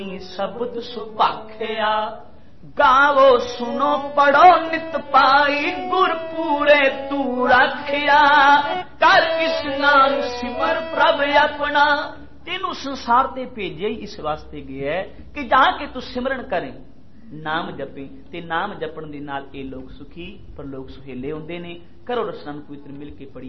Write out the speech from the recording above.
शब्द सुभाखिया गावो सुनो पढ़ो नित पाई गुर पूरे तू रखिया कर किस नाम सिमर प्रभ अपना। तेनू संसार ते भेजे ही इस वास्ते गया है कि जाके तू सिमरन करें, नाम जपे ते नाम जपण दे नाल ये लोग सुखी पर लोग सुहेले होंदे ने। करो रसना पवित्र मिल के पढ़ी।